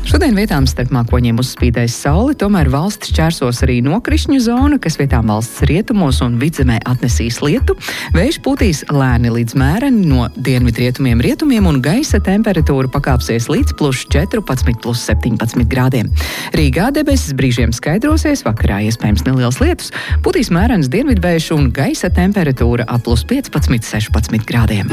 Šodien vietām starp mākoņiem uzspīdēs sauli, tomēr valsts čērsos arī nokrišņu zona, kas vietām valsts rietumos un vidzemē atnesīs lietu. Vējš pūtīs lēni līdz mēreni no dienvidrietumiem rietumiem un gaisa temperatūra pakāpsies līdz +14, +17 grādiem. Rīgā debesis brīžiem skaidrosies, vakarā iespējams neliels lietus, pūtīs mērens dienvidvējš un gaisa temperatūra ap +15, 16 grādiem.